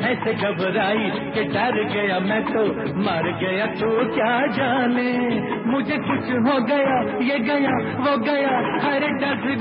ऐसे घबराई कि डर गया मैं तो मर गया तो क्या जाने, मुझे कुछ हो गया ये गया वो गया हर डस